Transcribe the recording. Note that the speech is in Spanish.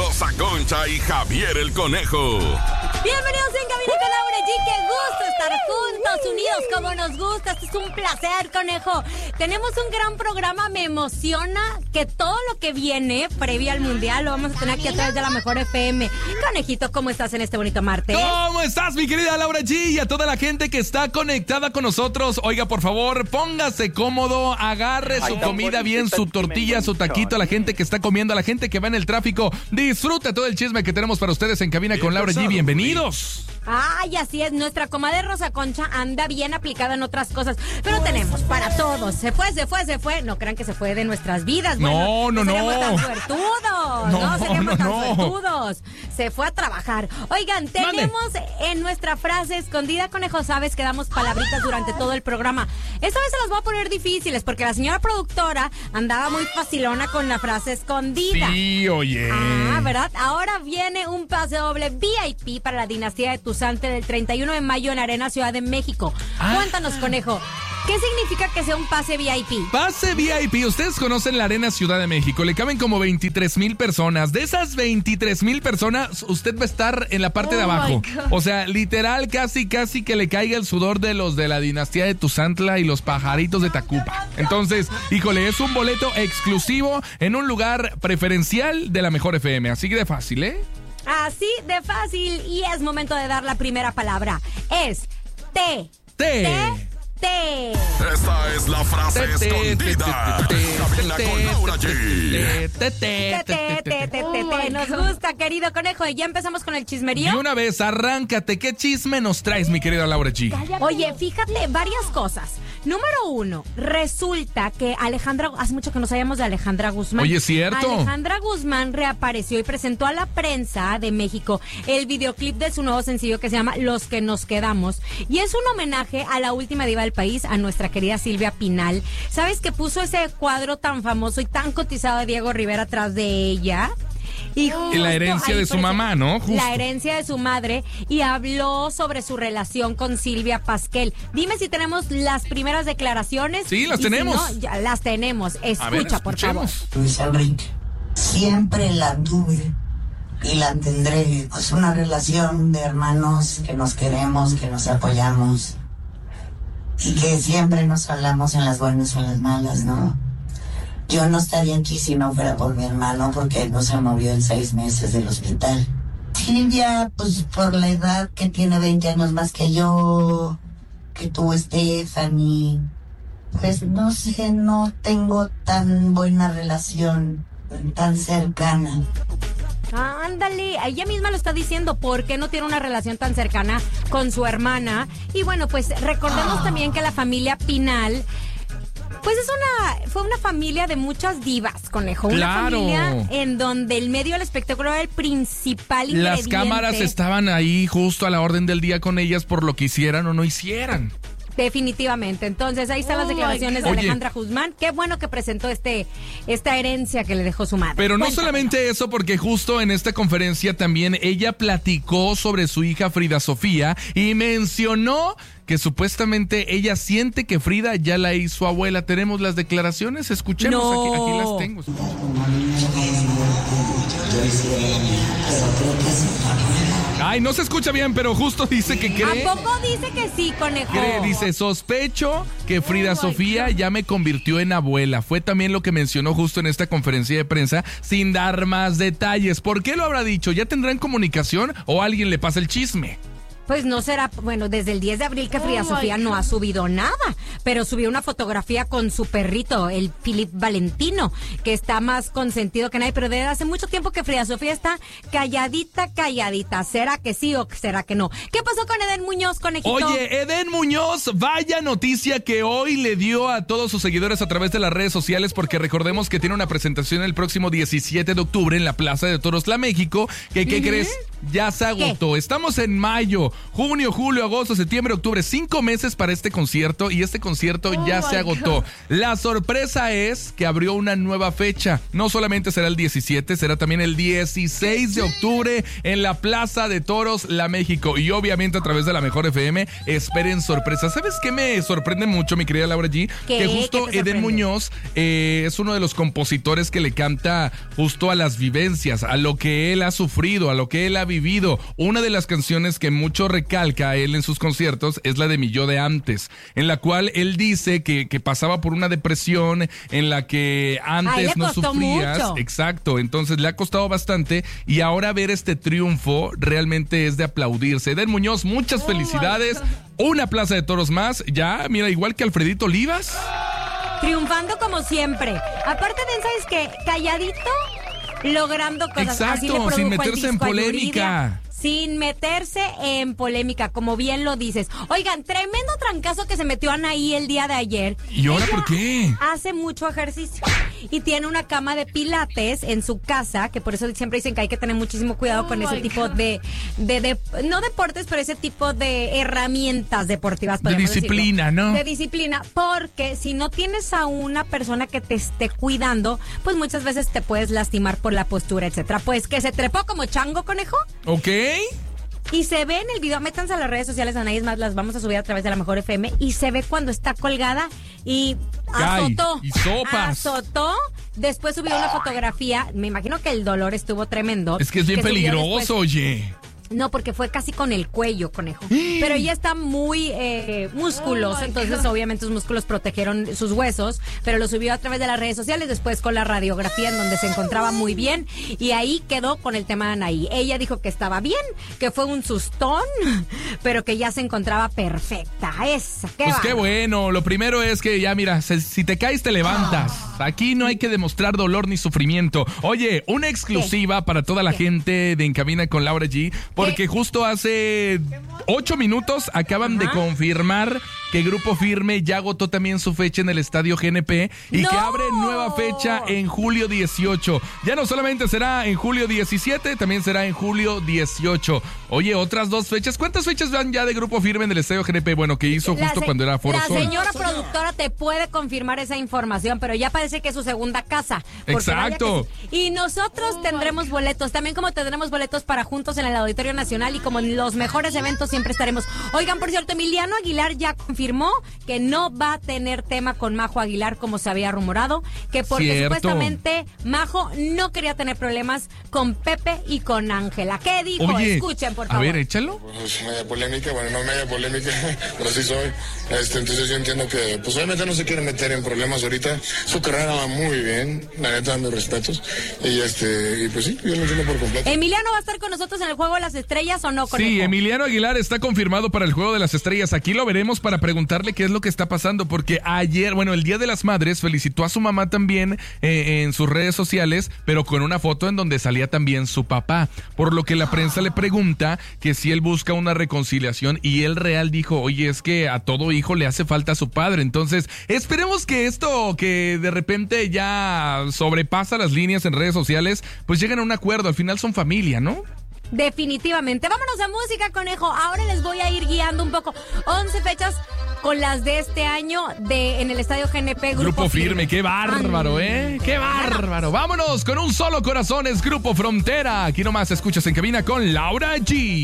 Rosa Concha y Javier el Conejo. Bienvenidos en Cabina con Laura G. Qué gusto estar juntos, unidos como nos gusta. Este es un placer, Conejo. Tenemos un gran programa. Me emociona que todo lo que viene previo al Mundial lo vamos a tener aquí a través de la Mejor FM. Conejito, ¿cómo estás en este bonito martes? ¿Cómo estás, mi querida Laura G? Y a toda la gente que está conectada con nosotros. Oiga, por favor, póngase cómodo, agarre su comida bien, su tortilla, su taquito, a la gente que está comiendo, a la gente que va en el tráfico. Disfruta todo el chisme que tenemos para ustedes en Cabina con Laura G. Bienvenidos. Ay, así es, nuestra comadre Rosa Concha anda bien aplicada en otras cosas, pero tenemos para todos. Se fue. No crean que se fue de nuestras vidas. Bueno, no. Seríamos tan suertudos. No seríamos tan suertudos. Se fue a trabajar. Oigan, tenemos en nuestra frase escondida, Conejo, sabes que damos palabritas durante todo el programa. Esta vez se las voy a poner difíciles porque la señora productora andaba muy facilona con la frase escondida. Sí, oye. Ah, ¿verdad? Ahora viene un pase doble VIP para la dinastía de Tuzante del 31 de mayo en Arena Ciudad de México. Cuéntanos, Conejo, ¿qué significa que sea un pase VIP? Pase VIP, ustedes conocen la Arena Ciudad de México, le caben como 23,000 personas. De esas 23,000 personas, usted va a estar en la parte de abajo. O sea, literal, casi que le caiga el sudor de los de la dinastía de Tuzantla y los pajaritos de Tacuba. Entonces, híjole, es un boleto exclusivo en un lugar preferencial de la Mejor FM. Así que de fácil, ¿eh? Así de fácil, y es momento de dar la primera palabra. Es T. Esta es la frase escondida. Cabina con Laura G. Nos gusta, querido Conejo. Y ya empezamos con el chismerío. Y una vez, arráncate. ¿Qué chisme nos traes, mi querida Laura G? Oye, fíjate, varias cosas. Número 1, resulta que Alejandra, hace mucho que no sabíamos de Alejandra Guzmán. Oye, es cierto. Alejandra Guzmán reapareció y presentó a la prensa de México el videoclip de su nuevo sencillo que se llama Los que nos quedamos. Y es un homenaje a la última diva del país, a nuestra querida Silvia Pinal. ¿Sabes que puso ese cuadro tan famoso y tan cotizado de Diego Rivera atrás de ella? Y la herencia de su mamá, ¿no? Justo. La herencia de su madre, y habló sobre su relación con Silvia Pasquel. Dime si tenemos las primeras declaraciones. Sí, las tenemos. Si no, ya las tenemos. Escucha, por favor. Luis Enrique, siempre la tuve y la tendré. Es una relación de hermanos que nos queremos, que nos apoyamos y que siempre nos hablamos en las buenas o en las malas, ¿no? Yo no estaría aquí si no fuera por mi hermano, porque él no se movió en 6 meses del hospital. Silvia, pues por la edad que tiene 20 años más que yo, que tú, Stephanie, pues no sé, no tengo tan buena relación, tan cercana. Ándale, ella misma lo está diciendo, ¿por qué no tiene una relación tan cercana con su hermana? Y bueno, pues recordemos también que la familia Pinal, pues fue una familia de muchas divas, Conejo. Claro. Una familia en donde el medio del espectáculo era el principal ingrediente. Las cámaras estaban ahí justo a la orden del día con ellas por lo que hicieran o no hicieran. Definitivamente. Entonces, ahí están las declaraciones de Alejandra Guzmán. Qué bueno que presentó esta herencia que le dejó su madre. Pero no solamente eso, porque justo en esta conferencia también ella platicó sobre su hija Frida Sofía y mencionó que supuestamente ella siente que Frida ya la hizo abuela. Tenemos las declaraciones, escuchemos, aquí las tengo. Ay, no se escucha bien, pero justo dice que cree. ¿A poco dice que sí, Conejo? Dice, sospecho que Frida Sofía ya me convirtió en abuela. Fue también lo que mencionó justo en esta conferencia de prensa, sin dar más detalles. ¿Por qué lo habrá dicho? ¿Ya tendrán comunicación o alguien le pasa el chisme? Pues no será, bueno, desde el 10 de abril que Frida Sofía no ha subido nada, pero subió una fotografía con su perrito, el Philip Valentino, que está más consentido que nadie, pero desde hace mucho tiempo que Frida Sofía está calladita. ¿Será que sí o será que no? ¿Qué pasó con Eden Muñoz, Conejito? Oye, Eden Muñoz, vaya noticia que hoy le dio a todos sus seguidores a través de las redes sociales, porque recordemos que tiene una presentación el próximo 17 de octubre en la Plaza de Toros La México, que ¿qué crees? ya se agotó. Estamos en mayo, junio, julio, agosto, septiembre, octubre. 5 meses para este concierto y este concierto ya se agotó. La sorpresa es que abrió una nueva fecha. No solamente será el 17, será también el 16 de octubre en la Plaza de Toros, La México. Y obviamente a través de la Mejor FM esperen sorpresas. ¿Sabes qué me sorprende mucho, mi querida Laura G? Que justo Eden Muñoz es uno de los compositores que le canta justo a las vivencias, a lo que él ha sufrido, a lo que él ha vivido. Una de las canciones que mucho recalca a él en sus conciertos es la de Mi Yo de Antes, en la cual él dice que pasaba por una depresión, en la que antes no sufrías. Mucho. Exacto, entonces le ha costado bastante y ahora ver este triunfo realmente es de aplaudirse. Eden Muñoz, muchas felicidades. Una Plaza de Toros más, ya, mira, igual que Alfredito Olivas. Triunfando como siempre. Aparte de, ¿sabes qué? Calladito, logrando cosas. Exacto, sin meterse en polémica. Sin meterse en polémica, como bien lo dices. Oigan, tremendo trancazo que se metió Anaí el día de ayer. ¿Y ahora por qué? Hace mucho ejercicio y tiene una cama de pilates en su casa, que por eso siempre dicen que hay que tener muchísimo cuidado con ese tipo de no deportes, pero ese tipo de herramientas deportivas. De disciplina, decirlo. ¿no? De disciplina, porque si no tienes a una persona que te esté cuidando, pues muchas veces te puedes lastimar por la postura, etcétera. Pues que se trepó como chango, conejo. Ok. Y se ve en el video, métanse a las redes sociales, Anaí, es más, las vamos a subir a través de la Mejor FM, y se ve cuando está colgada y azotó. Y sopas. Azotó, después subió una fotografía, me imagino que el dolor estuvo tremendo. Es que es bien peligroso, después, oye. No, porque fue casi con el cuello, conejo. Pero ella está muy musculosa, entonces obviamente sus músculos protegieron sus huesos, pero lo subió a través de las redes sociales, después con la radiografía en donde se encontraba muy bien, y ahí quedó con el tema de Anaí. Ella dijo que estaba bien, que fue un sustón, pero que ya se encontraba perfecta. Esa, qué bueno. Lo primero es que ya, mira, si te caes te levantas. Aquí no hay que demostrar dolor ni sufrimiento. Oye, una exclusiva para toda la gente de En Cabina con Laura G, porque justo hace 8 minutos acaban de confirmar que Grupo Firme ya agotó también su fecha en el Estadio GNP y que abre nueva fecha en julio 18. Ya no solamente será en julio 17, también será en julio 18. Oye, otras 2 fechas. ¿Cuántas fechas van ya de Grupo Firme en el Estadio GNP? Bueno, que hizo justo cuando era Foro Sol. La señora productora te puede confirmar esa información, pero ya parece que es su segunda casa. Exacto. Sí. Y nosotros tendremos boletos, también como tendremos boletos para Juntos en el Auditorio Nacional, y como en los mejores eventos siempre estaremos. Oigan, por cierto, Emiliano Aguilar ya confirmó que no va a tener tema con Majo Aguilar como se había rumorado, que porque supuestamente Majo no quería tener problemas con Pepe y con Ángela. ¿Qué dijo? Oye, escuchen, por favor. A ver, échalo. Pues media polémica, bueno, no media polémica, pero sí soy. Entonces yo entiendo que, pues obviamente no se quiere meter en problemas ahorita. Su carrera va muy bien, la neta, mis respetos. Y pues sí, yo lo entiendo por completo. ¿Emiliano va a estar con nosotros en el Juego de las Estrellas o no, conejo? Sí, Emiliano Aguilar está confirmado para el Juego de las Estrellas. Aquí lo veremos para preguntarle qué es lo que está pasando, porque ayer, bueno, el Día de las Madres, felicitó a su mamá también en sus redes sociales, pero con una foto en donde salía también su papá, por lo que la prensa le pregunta que si él busca una reconciliación, y él real dijo, oye, es que a todo hijo le hace falta a su padre. Entonces, esperemos que esto que de repente ya sobrepasa las líneas en redes sociales, pues lleguen a un acuerdo. Al final son familia, ¿no? Definitivamente. Vámonos a música, conejo. Ahora les voy a ir guiando un poco. 11 fechas con las de este año en el Estadio GNP. Grupo Firme. Qué bárbaro, ¿eh? Qué bárbaro. Vámonos con Un Solo Corazón, es Grupo Frontera. Aquí nomás escuchas En Cabina con Laura G.